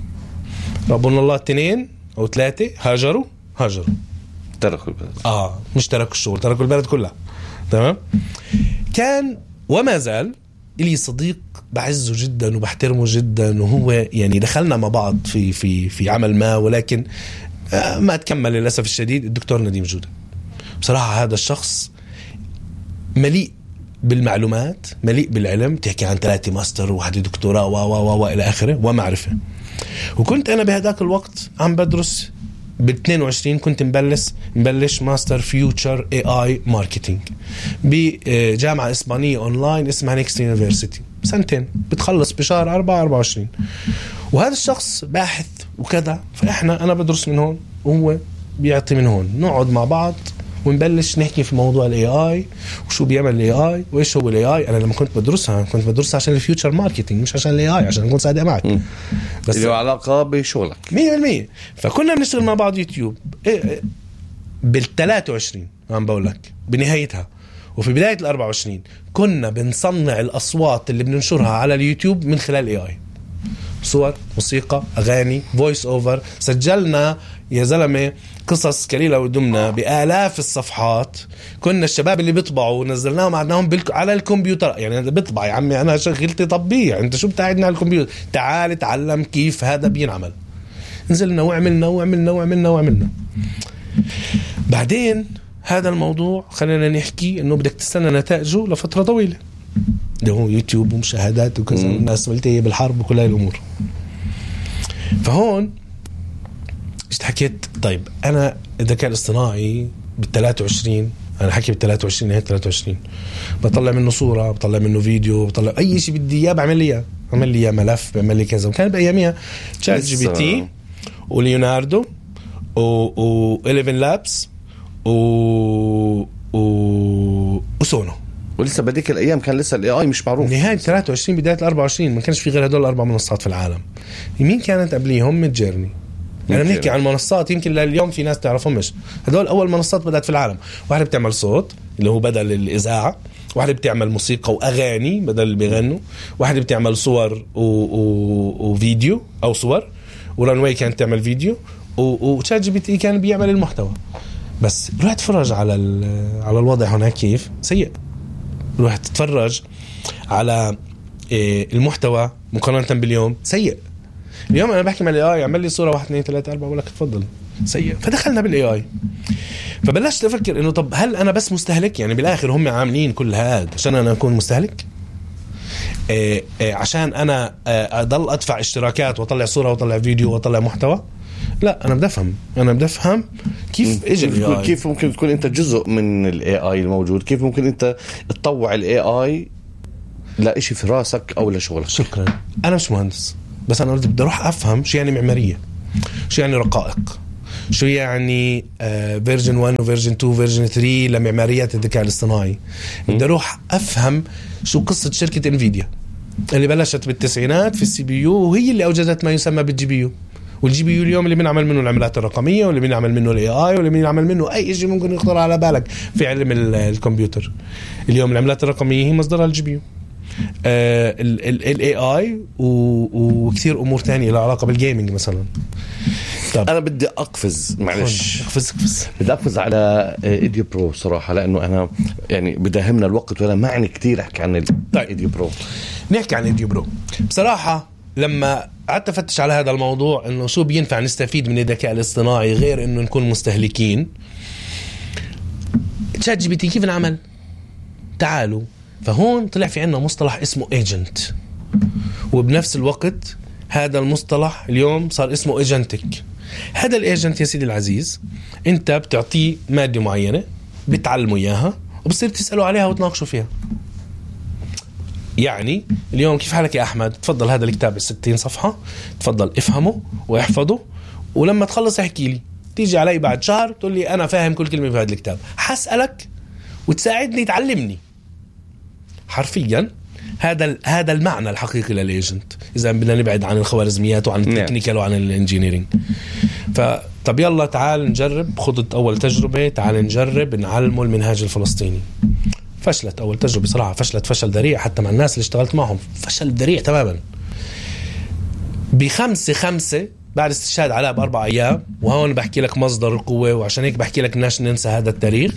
ربنا الله اثنين أو ثلاثة هاجروا هاجروا تركوا البلد. آه مش تركوا الشغل، تركوا البلد كلها. تمام. كان وما زال إلي صديق بعزه جدا وبحترمه جدا، وهو يعني دخلنا مع بعض في في في عمل ما، ولكن ما تكمل للأسف الشديد. الدكتور نديم جودة بصراحة هذا الشخص مليء بالمعلومات، مليء بالعلم، تحكي عن ثلاثة ماستر وواحدة دكتوراه و و و إلى آخره ومعرفة. وكنت أنا بهذاك الوقت عم بدرس بالاثنين وعشرين، كنت مبلش مبلش ماستر فيوتشر اي اي ماركتينج بجامعة إسبانية أونلاين اسمها نيكست يونيفرسيتي، سنتين بتخلص بشهر أربعة أربعة وعشرين. وهذا الشخص باحث وكذا، فإحنا أنا بدرس من هون وهو بيعطي من هون، نقعد مع بعض ونبلش نحكي في موضوع الاي اي وشو بيعمل الاي اي وايش هو الاي اي. انا لما كنت بدرسها كنت بدرسها عشان الفيوتشر ماركتينج مش عشان الاي اي، عشان نكون صادق معك. م. بس له علاقه بشغلك مية بالمية. فكنا بنشتغل مع بعض يوتيوب بالثلاثة وعشرين عم بقول لك بنهايتها، وفي بدايه الأربعة وعشرين كنا بنصنع الاصوات اللي بننشرها على اليوتيوب من خلال الاي اي، صور، موسيقى، اغاني، فويس اوفر. سجلنا يا زلمه قصص كليلة ودمنا بآلاف الصفحات. كنا الشباب اللي بيطبعوا نزلناهم عدناهم بالك... على الكمبيوتر. يعني أنا بيطبع يا عمي، أنا شغلتي طبيعي، أنت شو بتاعدنا على الكمبيوتر؟ تعال تعلم كيف هذا بينعمل. نزلنا وعملنا وعملنا وعملنا وعملنا. بعدين هذا الموضوع خلينا نحكي إنه بدك تستنى نتائجه لفترة طويلة، ده هو يوتيوب ومشاهدات وكذا، الناس ملتهية بالحرب وكل هاي الأمور. فهون ايش حكيت؟ طيب انا الذكاء الاصطناعي بالثلاثة وعشرين، انا حكي بالثلاثة وعشرين هي ثلاثة وعشرين، بطلع منه صوره، بطلع منه فيديو، بطلع اي شيء بدي اياه بعمل لي اياه، بعمل لي اياه ملف، بعمل لي كذا. وكان باياميها تشات جي بي تي وليوناردو و إليفن لابس و و وسونو. ولسه بديك الايام كان لسه الاي اي مش معروف. نهايه ثلاثة وعشرين بدايه الأربعة وعشرين ما كانش في غير هدول الاربع منصات في العالم. مين كانت قبليهم؟ ميدجيرني. أنا بنحكي عن منصات يمكن لليوم في ناس تعرفهمش. هدول أول منصات بدأت في العالم. واحدة بتعمل صوت اللي هو بدل الإذاعة، واحدة بتعمل موسيقى وأغاني بدل اللي بيغنوا، واحدة بتعمل صور و... و... وفيديو أو صور، ورانواي كانت تعمل فيديو، وتشات جي بي تي كان بيعمل المحتوى. بس روح تتفرج على ال... على الوضع هناك كيف سيء. روح تتفرج على المحتوى مقارنة باليوم سيء. اليوم انا بحكي مع الاي اي اعمل لي صوره واحد اثنين ثلاثة أربعة بقول لك تفضل، سيء. فدخلنا بالاي اي. فبلشت افكر انه طب هل انا بس مستهلك؟ يعني بالاخر هم عاملين كل هذا عشان انا اكون مستهلك؟ إيه إيه عشان انا اضل ادفع اشتراكات واطلع صورة واطلع فيديو واطلع محتوى؟ لا، انا بدي افهم انا بدي افهم كيف اجى كيف ممكن تكون انت جزء من الاي اي الموجود، كيف ممكن انت تطوع الاي اي لا إشي في راسك او لشغلك. شكرا. انا مش مهندس، بس انا بدي اروح افهم شو يعني معمارية، شو يعني رقائق، شو يعني فيرجن واحد وفيرجن اثنين وفيرجن ثلاثة لمعماريات الذكاء الاصطناعي. بدي اروح افهم شو قصة شركة انفيديا اللي بلشت بالتسعينات في السي بي يو، وهي اللي اوجدت ما يسمى بالجي بي يو. والجي بي يو اليوم اللي بنعمل منه العملات الرقمية، واللي بنعمل منه الاي اي، واللي بنعمل منه اي شيء ممكن يخطر على بالك في علم الكمبيوتر. اليوم العملات الرقمية هي مصدرها الجي بي يو، الاي اي وكثير امور تانية لها علاقة بالجيمينج مثلا. طب انا بدي اقفز معلش اقفز اقفز بدي اقفز على ايديو برو صراحة، لانه انا يعني بداهمنا الوقت ولا معني كتير احكي عن ايديو برو. نحكي عن ايديو برو بصراحة. لما قعدت افتش على هذا الموضوع انه شو بينفع نستفيد من الذكاء الاصطناعي غير انه نكون مستهلكين، تشات جي بي تي كيف نعمل؟ تعالوا. فهون طلع في عنا مصطلح اسمه ايجنت، وبنفس الوقت هذا المصطلح اليوم صار اسمه ايجنتك. هذا الايجنت يا سيدي العزيز، انت بتعطيه مادة معينة بتعلمه اياها وبصير تسأله عليها وتناقشوا فيها. يعني اليوم كيف حالك يا أحمد؟ تفضل هذا الكتاب الستين صفحة، تفضل افهمه واحفظه، ولما تخلص احكي لي. تيجي علي بعد شهر تقول لي أنا فاهم كل كلمة في هذا الكتاب، حسألك وتساعدني تعلمني حرفيا. هذا هذا المعنى الحقيقي للإيجنت، إذا بدنا نبعد عن الخوارزميات وعن التكنيكال وعن الانجينيرينج. فطب يلا تعال نجرب، خذت أول تجربة، تعال نجرب نعلمه المنهاج الفلسطيني. فشلت أول تجربة صراحة، فشلت فشل ذريع، حتى مع الناس اللي اشتغلت معهم فشل ذريع تماما. بخمسة خمسة بعد استشهاد علاء بأربع أيام، وهون بحكي لك مصدر القوة، وعشان هيك بحكي لك الناس ننسى هذا التاريخ.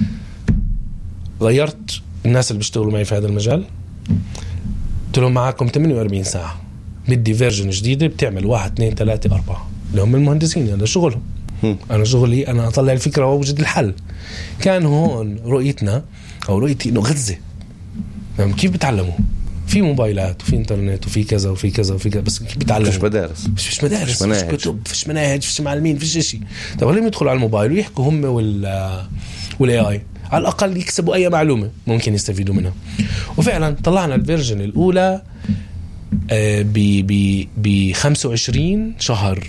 غيرت الناس اللي بيشتغلوا معي في هذا المجال، قلت لهم معاكم ثمانية وأربعين ساعة، بدي فيرجن جديدة بتعمل واحد اثنين ثلاثة أربعة. لهم المهندسين هذا شغلهم، أنا شغلي أنا أطلع الفكرة وأوجد الحل. كان هون رؤيتنا أو رؤيتي إنه غزة كيف بتعلموا؟ في موبايلات وفي انترنت وفي كذا وفي كذا وفي كذا، بس كيف بتعلموا؟ فيش مدارس، فيش, فيش مدارس، فيش كتب، فيش مناهج، فيش معلمين، فيش شيء. طب خليهم يدخلوا على الموبايل ويحكوا هم وال والاي اي، على الأقل يكسبوا أي معلومة ممكن يستفيدوا منها. وفعلا طلعنا الفيرجن الأولى ب ب ب خمسة وعشرين شهر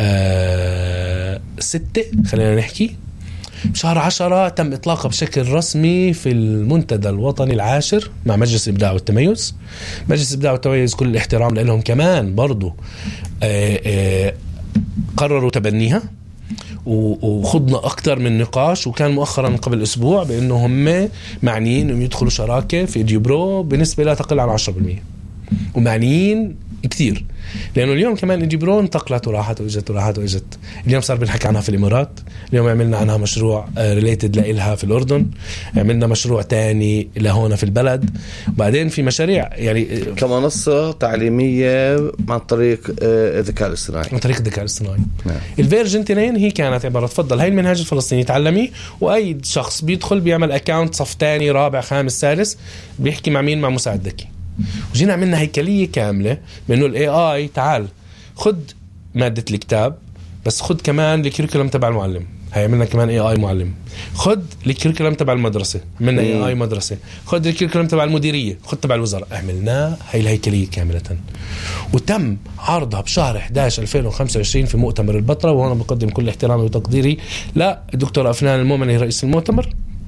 ستة، خلينا نحكي بشهر عشرة تم إطلاقه بشكل رسمي في المنتدى الوطني العاشر مع مجلس الإبداع والتميز. مجلس الإبداع والتميز كل الاحترام لهم كمان برضو آآ آآ قرروا تبنيها، وخضنا أكتر من نقاش. وكان مؤخرا قبل أسبوع بأنه هم معنيين أن يدخلوا شراكة في إيديو برو بنسبة لا تقل عن عشرة بالمئة، ومعنيين كتير، لأنه اليوم كمان إيديو برو انتقلت وراحت وإجت وراحت وإجت. اليوم صار بنحكي عنها في الإمارات، اليوم عملنا عنها مشروع ريليتد لإلها في الأردن، عملنا مشروع تاني لهنا في البلد، وبعدين في مشاريع يعني كمنصة تعليمية عن طريق الذكاء الاصطناعي. عن طريق الذكاء الاصطناعي. الفيرجن تنين هي كانت عبارة تفضل هاي المنهاج الفلسطيني تعلمي، وأي شخص بيدخل بيعمل أكاونت صف تاني رابع خامس سادس بيحكي مع مين؟ مع مساعد ذكي. وجينا عملنا هيكلية كاملة بأنه ال إيه آي تعال خد مادة الكتاب، بس خد كمان الكريكولم تبع المعلم، هاي عملنا كمان إيه آي معلم. خد الكريكولم تبع المدرسة، عملنا إيه آي مدرسة. خد الكريكولم تبع المديرية، خد تبع الوزارة. عملنا هاي الهيكلية كاملة، وتم عرضها بشهر إحدى عشر ألفين وخمسة وعشرين في مؤتمر البطرة. وأنا بقدم كل احترامي وتقديري لا الدكتور أفنان المؤمني رئيس المؤتمر.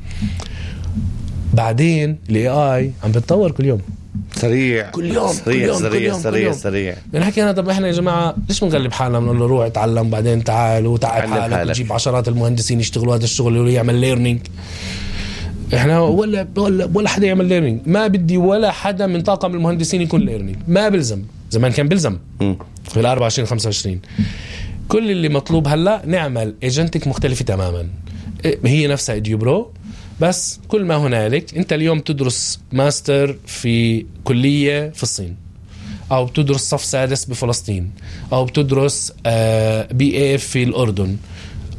بعدين ال إيه آي عم بتطور كل يوم سريع كل يوم سريع كل يوم سريع كل يوم سريع كل يوم. سريع يعني حكينا طب احنا يا جماعه ليش بنغلب حالنا بنقول له روح اتعلم بعدين تعال وتعب حالك وتجيب عشرات المهندسين يشتغلوا هذا الشغل اللي يعمل ليرنينج. احنا ولا ولا ولا حدا يعمل ليرنينج، ما بدي ولا حدا من طاقم المهندسين يكون ليرنينج، ما بلزم. زمان كان بلزم م. في ال أربعة وعشرين خمسة وعشرين. كل اللي مطلوب هلا نعمل ايجنتك مختلفه تماما، هي نفسها إيديو برو، بس كل ما هنالك انت اليوم تدرس ماستر في كلية في الصين، او بتدرس صف سادس بفلسطين، او بتدرس بي اي في الأردن،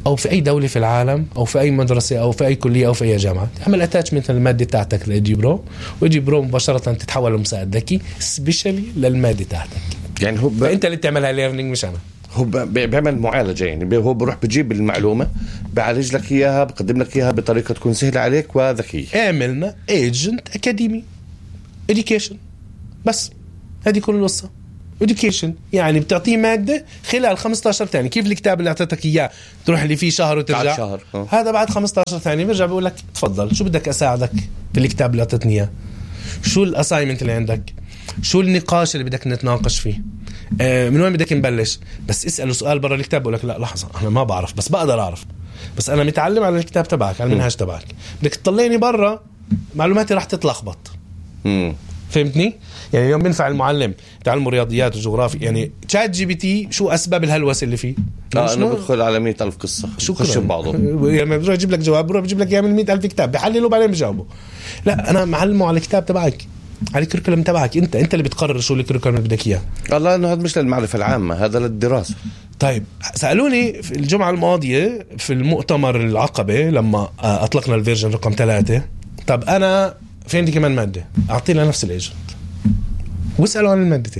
او في اي دوله في العالم او في اي مدرسه او في اي كليه او في اي جامعه، تعمل اتاتشمنت للماده تاعتك لايدي برو، وايدي برو مباشره تتحول لمساعد ذكي سبيشالي للماده تاعتك. يعني هو ب... فانت اللي بتعملها ليرنينج مش انا. هو ب... بيعمل معالجه، يعني هو بروح بجيب المعلومه بعالج لك اياها، بقدم لك اياها بطريقه تكون سهله عليك وذكيه. عملنا ايجنت اكاديمي اديوكيشن بس، هذه كل القصه. education يعني بتعطيه مادة خلال خمسة عشر ثانية، كيف الكتاب اللي اعطيتك اياه تروح اللي فيه شهر وترجع شهر. هذا بعد خمسة عشر ثانية بيرجع بيقول لك تفضل شو بدك اساعدك في الكتاب اللي اعطيتني اياه، شو الاساينمنت اللي عندك، شو النقاش اللي بدك نتناقش فيه، آه من وين بدك نبلش. بس اسأله سؤال برا الكتاب بقول لك لا لحظة انا ما بعرف بس بقدر اعرف، بس انا متعلم على الكتاب تبعك على المنهج تبعك، بدك تطلعني برا معلوماتي راح تتلخبط. امم فهمتني؟ يعني اليوم بينفع المعلم تعلموا رياضيات وجغرافيا، يعني تشات جي بي تي شو اسباب الهلوسه اللي فيه؟ اه انه بدخل على مئة ألف قصه بخش ببعضه، يعني بروح يجيب لك جواب، بروح بيجيب لك يعمل مئة ألف كتاب بحلله وبعدين بجاوبه. لا انا معلمه على الكتاب تبعك، على الكريكولم تبعك، انت انت اللي بتقرر شو الكريكولم اللي بدك اياه. الله انه هذا مش للمعرفه العامه، هذا للدراسه. طيب سالوني في الجمعه الماضيه في المؤتمر العقبه لما اطلقنا الفيرجن رقم ثلاثة، طب انا في عندي كمان ماده اعطينا نفس الايجنت واسألوا عن المادتين،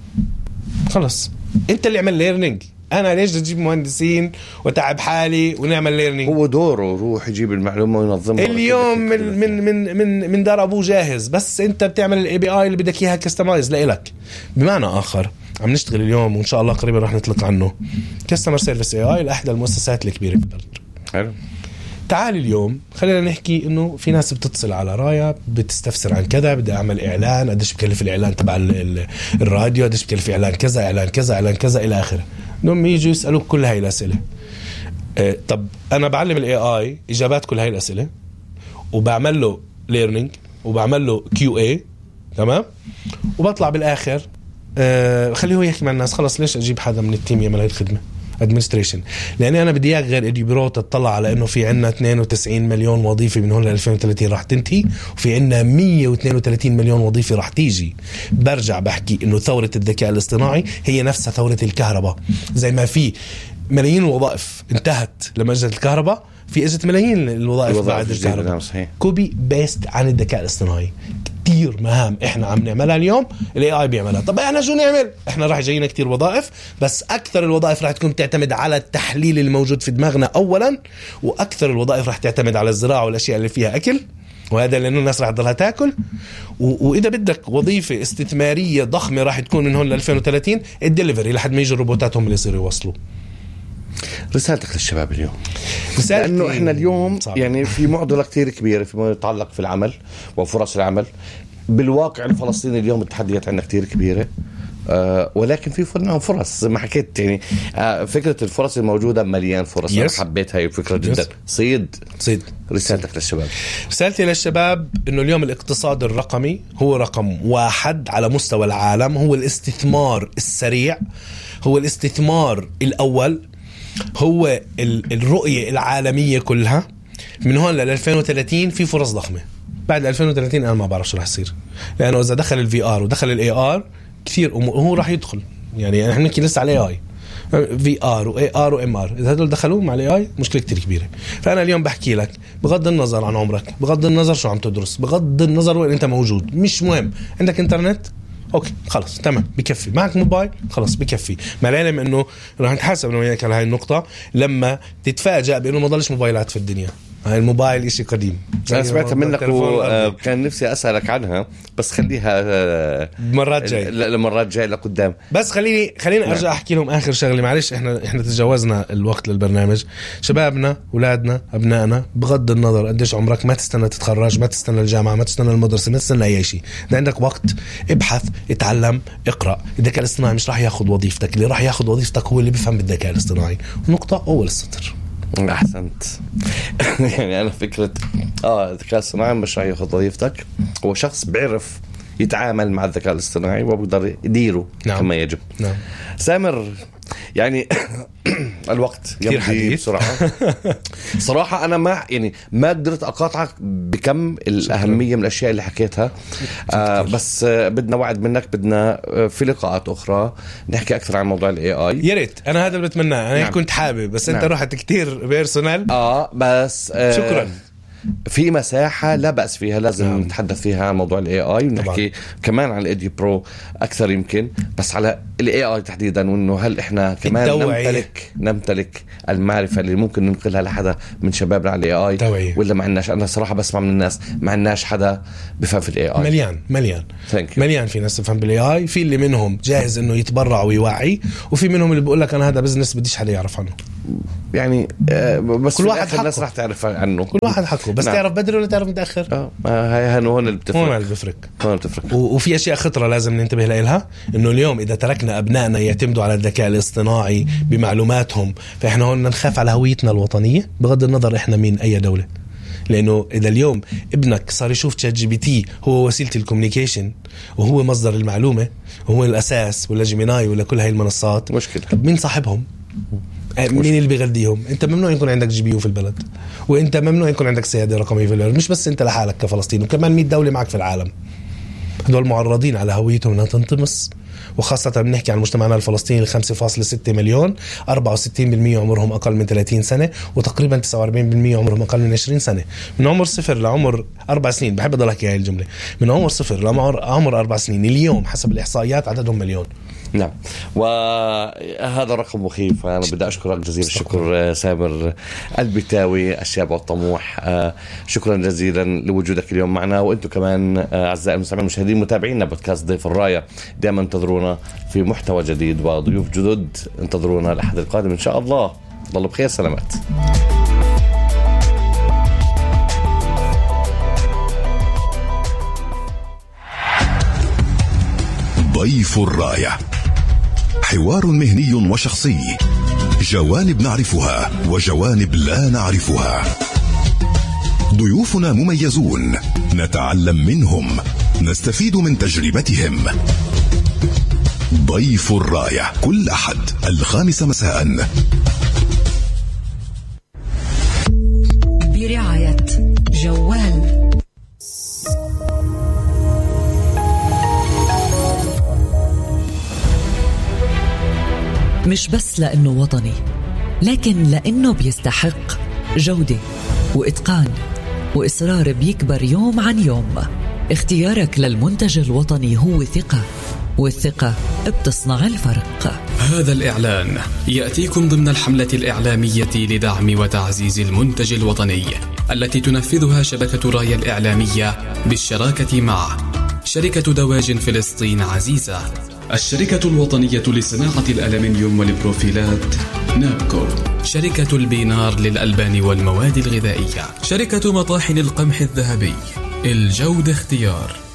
خلص انت اللي عمل ليرنينج، انا ليش تجيب مهندسين وتعب حالي ونعمل ليرنينج؟ هو دوره روح يجيب المعلومه وينظمها. اليوم من من من من من دار ابوه جاهز، بس انت بتعمل الاي بي اي اللي بدك اياها كستمايز لإلك. بمعنى اخر عم نشتغل اليوم وان شاء الله قريبا راح نطلق عنه كاستمر سيرفيس اي اي لاحدى المؤسسات الكبيره في البلد. حلو. تعال اليوم خلينا نحكي انه في ناس بتتصل على رايا بتستفسر عن كذا، بدي اعمل اعلان، قديش بكلف الاعلان تبع الراديو، قديش بكلف اعلان كذا اعلان كذا اعلان كذا الى اخره. انهم يجوا يسالوك كل هاي الاسئله. اه طب انا بعلم الاي اي اجابات كل هاي الاسئله وبعمل له ليرنينج وبعمل له كيو اي، تمام، وبطلع بالاخر اه خليه هو يحكي مع الناس. خلص ليش اجيب حدا من التيم يعمل هاي الخدمه ادمنستريشن؟ لاني انا بدي اياك غير ايدي برو تطلع على انه في عنا اثنين وتسعين مليون وظيفه من هون ل ألفين وثلاثين راح تنتهي، وفي عنا مية واثنين وثلاثين مليون وظيفه راح تيجي. برجع بحكي انه ثوره الذكاء الاصطناعي هي نفسها ثوره الكهرباء، زي ما في ملايين الوظائف انتهت لما اجت الكهرباء، في اجت ملايين الوظائف بعد الكهرباء كوبي بيست عن الذكاء الاصطناعي. كتير مهام احنا عم نعملها اليوم الاي اي بيعملها. طب احنا شو نعمل؟ احنا راح جاينا كتير وظائف، بس اكثر الوظائف راح تكون تعتمد على التحليل الموجود في دماغنا اولا، واكثر الوظائف راح تعتمد على الزراعه والاشياء اللي فيها اكل، وهذا لانه الناس راح تضلها تاكل. واذا بدك وظيفه استثماريه ضخمه راح تكون من هون ل ألفين وثلاثين الدليفري، لحد ما يجوا الروبوتات هم اللي يصيروا يوصلوا. رسالتك للشباب اليوم؟ رسالتي لأنه إحنا اليوم صعب. يعني في معضلة كتير كبيرة فيما يتعلق في العمل وفرص العمل. بالواقع الفلسطيني اليوم التحديات عندنا كتير كبيرة، آه ولكن في فرص زي ما حكيت. يعني آه فكرة الفرص الموجودة مليان فرص. yes. حبيت هاي الفكرة جدا. yes. صيد صيد رسالتك صيد. للشباب؟ رسالتي للشباب إنه اليوم الاقتصاد الرقمي هو رقم واحد على مستوى العالم، هو الاستثمار السريع، هو الاستثمار الأول، هو الرؤية العالمية كلها. من هون ل ألفين وثلاثين في فرص ضخمة. بعد ألفين وثلاثين أنا ما بعرف شو رح يصير، لأنه إذا دخل الفي آر ودخل الاي آر كثير أمور هو رح يدخل. يعني احنا نحكي لسه على الاي اي، في ار واي ار وام ار، اذا هدول دخلوا مع الاي اي مشكله كتير كبيره. فانا اليوم بحكي لك بغض النظر عن عمرك، بغض النظر شو عم تدرس، بغض النظر وين انت موجود، مش مهم. عندك انترنت اوكي خلص تمام بكفي، معك موبايل خلص بكفي. مع العلم انه رح نتحاسب انا وياك على هاي النقطه لما تتفاجأ بانه ما ضلش موبايلات في الدنيا. هاي الموبايل إشي قديم. أنا سمعتها منك وكان نفسي أسألك عنها، بس خليها مرات جاي لمرات جاي لقدام. بس خليني خليني أرجع نعم. أحكي لهم آخر شغلة، معلش إحنا إحنا تجاوزنا الوقت للبرنامج. شبابنا، أولادنا، أبنائنا، بغض النظر قديش عمرك، ما تستنى تتخرج، ما تستنى الجامعة، ما تستنى المدرسة، ما تستنى أي شيء. ده عندك وقت، ابحث، اتعلم، اقرأ. الذكاء الاصطناعي مش راح ياخد وظيفتك، اللي راح ياخد وظيفتك هو اللي بيفهم بالذكاء الاصطناعي. نقطة أول السطر. أحسنت. يعني أنا فكرة آه الذكاء الاصطناعي مش راح ياخذ وظيفتك، هو شخص بيعرف يتعامل مع الذكاء الاصطناعي وبقدر يديره نعم. كما يجب. نعم. سامر، يعني الوقت يمضي بسرعة. صراحة أنا ما يعني ما قدرت أقاطعك بكم الأهمية من الأشياء اللي حكيتها. آه بس آه بدنا وعد منك، بدنا آه في لقاءات أخرى نحكي أكثر عن موضوع ال إيه آي. يا ريت، أنا هذا اللي بتمناه. أنا نعم. كنت حابب بس نعم. أنت رحت كتير بيرسونال. آه بس آه شكرا. في مساحة لا بأس فيها، لازم نعم. نتحدث فيها عن موضوع ال إيه آي ونحكي طبعا. كمان عن ال إيديو برو أكثر يمكن، بس على ال إيه آي تحديدا، وإنه هل إحنا كمان نمتلك نمتلك المعرفة اللي ممكن ننقلها لحدا من شبابنا على ال إيه آي توعية. ولا ما عندناش. أنا صراحة بسمع من الناس ما عندناش حدا بفهم في ال إيه آي. مليان مليان مليان في ناس تفهم بال إيه آي، في اللي منهم جاهز إنه يتبرع ويوعي، وفي منهم اللي بيقول لك أنا هذا بزنس بديش حدا يعرف عنه. يعني آه بس كل واحد الناس راح تعرف عنه، كل واحد حقه، بس نعم. تعرف بدري ولا تعرف متأخر. اه هاي هون اللي بتفرق، هون اللي بفرق هون بتفرق. وفي أشياء خطرة لازم ننتبه لها، إنه اليوم إذا تركنا أبنائنا يعتمدوا على الذكاء الاصطناعي بمعلوماتهم، فإحنا هون نخاف على هويتنا الوطنية بغض النظر إحنا مين أي دولة. لأنه إذا اليوم ابنك صار يشوف تشات جي بي تي هو وسيلة الكوميونيكيشن وهو مصدر المعلومة وهو الأساس، ولا جيميناي ولا كل هاي المنصات، مشكلة. طب مين صاحبهم؟ مين اللي بيغذيهم؟ انت ممنوع يكون عندك جي بي يو في البلد، وانت ممنوع يكون عندك سيادة رقمية في البلد، مش بس انت لحالك كفلسطين، وكمان مية دولة معك في العالم. هدول معرضين على هويتهم انها تنطمس، وخاصة بنحكي عن مجتمعنا الفلسطيني خمسة فاصلة ستة مليون، أربعة وستين بالمية عمرهم أقل من ثلاثين سنة، وتقريبا تسعة وأربعين بالمية عمرهم أقل من عشرين سنة. من عمر صفر لعمر أربع سنين، بحب أضل أحكي هاي الجملة، من عمر صفر لعمر عمر أربع سنين اليوم حسب الإحصائيات عددهم مليون. نعم، وهذا رقم مخيف. أنا بدي أشكرك جزيل الشكر سامر البتاوي الشاب والطموح، شكرا جزيلا لوجودك اليوم معنا. وأنتم كمان أعزائي المستمعين المشاهدين متابعينا بودكاست ضيف الراية، دائما انتظرونا في محتوى جديد وضيوف جدد، انتظرونا الأحد القادم إن شاء الله. ضلوا بخير، سلامات. ضيف الراية، حوار مهني وشخصي، جوانب نعرفها وجوانب لا نعرفها. ضيوفنا مميزون، نتعلم منهم، نستفيد من تجربتهم. ضيف الراية كل أحد الخامسة مساء برعاية جوال. مش بس لأنه وطني، لكن لأنه بيستحق جودة وإتقان وإصرار بيكبر يوم عن يوم. اختيارك للمنتج الوطني هو ثقة، والثقة بتصنع الفرق. هذا الإعلان يأتيكم ضمن الحملة الإعلامية لدعم وتعزيز المنتج الوطني التي تنفذها شبكة راية الإعلامية بالشراكة مع شركة دواجن فلسطين عزيزة، الشركة الوطنية لصناعة الألمنيوم والبروفيلات نابكو، شركة البينار للألبان والمواد الغذائية، شركة مطاحن القمح الذهبي، الجودة اختيار.